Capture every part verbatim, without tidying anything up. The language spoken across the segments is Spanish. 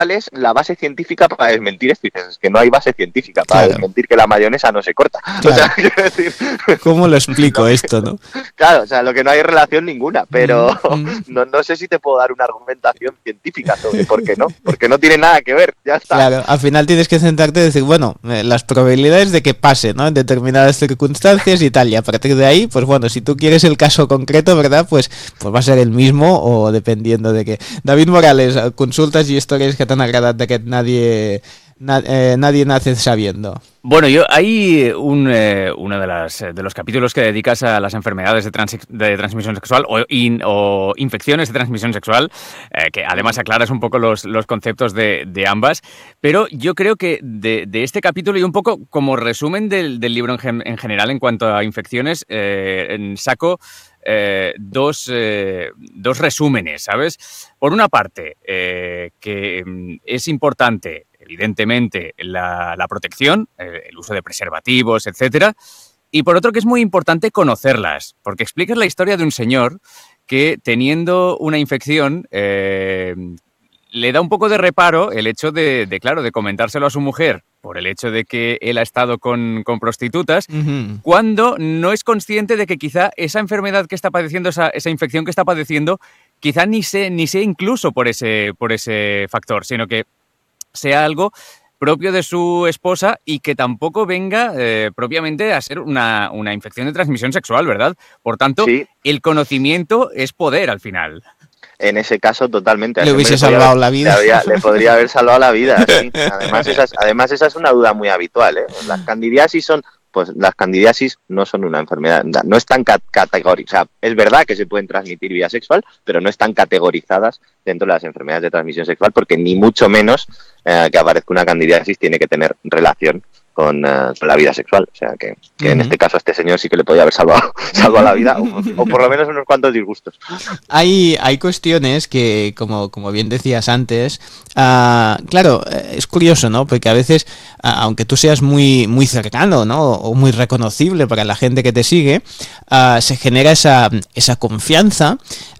es la base científica para desmentir esto. Y dices, es que no hay base científica para Claro. desmentir que la mayonesa no se corta. Claro. O sea, quiero decir... ¿Cómo lo explico esto, no? Claro, o sea, lo que no hay relación ninguna, pero Mm, mm. no, no sé si te puedo dar una argumentación científica sobre por qué no, porque no tiene nada que ver, ya está. Claro, al final tienes que sentarte y decir, bueno, eh, las probabilidades de que pase, ¿no? En determinadas circunstancias y tal, y a partir de ahí, pues bueno, si tú quieres el caso concreto, ¿verdad? Pues, pues va a ser el mismo o dependiendo de qué. David Morales, consultas y historias que t'han agradat d'aquest nadie, na, eh, nadie nace sabiendo. Bueno, yo hay un, eh, uno de, las, de los capítulos que dedicas a las enfermedades de, trans, de transmisión sexual o, in, o infecciones de transmisión sexual, eh, que además aclaras un poco los, los conceptos de, de ambas, pero yo creo que de, de este capítulo y un poco como resumen del, del libro en, gen, en general en cuanto a infecciones, eh, en saco eh, dos, eh, dos resúmenes, ¿sabes? Por una parte, eh, que es importante evidentemente la, la protección, el, el uso de preservativos, etcétera. Y por otro que es muy importante conocerlas, porque explicas la historia de un señor que teniendo una infección eh, le da un poco de reparo el hecho de, de, claro, de comentárselo a su mujer por el hecho de que él ha estado con, con prostitutas, uh-huh. cuando no es consciente de que quizá esa enfermedad que está padeciendo, esa, esa infección que está padeciendo, quizá ni sea, ni sea incluso por ese, por ese factor, sino que sea algo propio de su esposa y que tampoco venga eh, propiamente a ser una, una infección de transmisión sexual, ¿verdad? Por tanto, sí. El conocimiento es poder al final. En ese caso, totalmente. Le hubiese salvado la vida. Le, había, le podría haber salvado la vida, sí. Además esa, es, además, esa es una duda muy habitual, ¿eh? Las candidiasis son... Pues las candidiasis no son una enfermedad, no están categorizadas. O sea, es verdad que se pueden transmitir vía sexual, pero no están categorizadas dentro de las enfermedades de transmisión sexual, porque ni mucho menos eh, que aparezca una candidiasis tiene que tener relación con, uh, con la vida sexual. O sea, que, que uh-huh. en este caso a este señor sí que le podía haber salvado, salvado la vida, o, o por lo menos unos cuantos disgustos. Hay, hay cuestiones que, como, como bien decías antes, uh, claro, es curioso, ¿no? Porque a veces, uh, aunque tú seas muy, muy cercano, ¿no? O muy reconocible para la gente que te sigue, uh, se genera esa, esa confianza.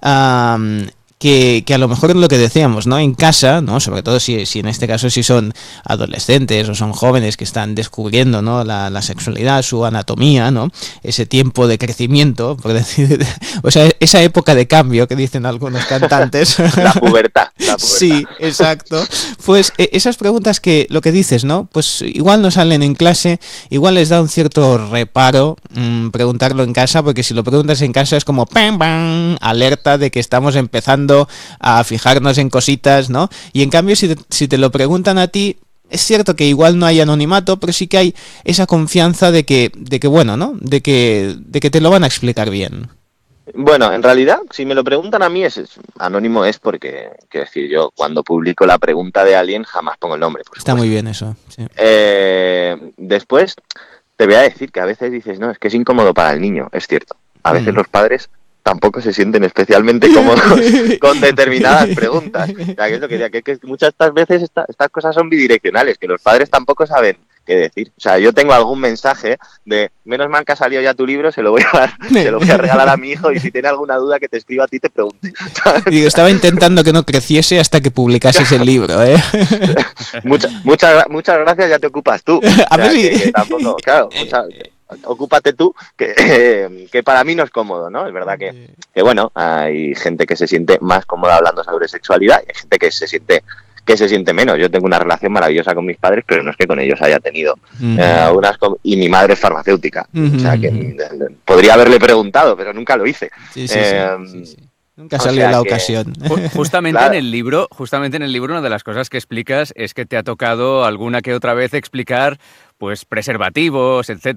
Uh, Que, que a lo mejor es lo que decíamos, ¿no? En casa, ¿no? Sobre todo si, si en este caso si son adolescentes o son jóvenes que están descubriendo, ¿no? La, la sexualidad, su anatomía, ¿no? Ese tiempo de crecimiento, por decir, o sea, esa época de cambio que dicen algunos cantantes. La pubertad, la pubertad. Sí, exacto. Pues esas preguntas que, lo que dices, ¿no? Pues igual no salen en clase, igual les da un cierto reparo mmm, preguntarlo en casa, porque si lo preguntas en casa es como ¡pam, pam! Alerta de que estamos empezando a fijarnos en cositas, ¿no? Y en cambio, si te, si te lo preguntan a ti, es cierto que igual no hay anonimato, pero sí que hay esa confianza de que, de que bueno, ¿no? De que, de que te lo van a explicar bien. Bueno, en realidad, si me lo preguntan a mí, es, es anónimo es porque, quiero decir, yo cuando publico la pregunta de alguien jamás pongo el nombre. Está muy bien eso, sí. Eh, después, te voy a decir que a veces dices, no, es que es incómodo para el niño, es cierto. A veces mm. los padres tampoco se sienten especialmente cómodos con determinadas preguntas. O sea, que es lo que decía, que, que muchas estas veces esta, estas cosas son bidireccionales, que los padres tampoco saben qué decir. O sea, yo tengo algún mensaje de, menos mal que ha salido ya tu libro, se lo voy a dar, se lo voy a regalar a mi hijo y si tiene alguna duda que te escriba a ti te pregunte. Digo, estaba intentando que no creciese hasta que publicases el libro, ¿eh? Muchas, muchas, muchas gracias, ya te ocupas tú. A ver si... que, que tampoco, claro, muchas... Ocúpate tú, que, eh, que para mí no es cómodo, ¿no? Es verdad que, que, bueno, hay gente que se siente más cómoda hablando sobre sexualidad y hay gente que se siente que se siente menos. Yo tengo una relación maravillosa con mis padres, pero no es que con ellos haya tenido uh-huh. eh, unas... Y mi madre es farmacéutica, uh-huh. o sea que uh, podría haberle preguntado, pero nunca lo hice. Sí, sí, eh, sí, sí, sí. Nunca salió la que, ocasión. Justamente claro. en el libro, justamente en el libro, una de las cosas que explicas es que te ha tocado alguna que otra vez explicar, pues, preservativos, etcétera.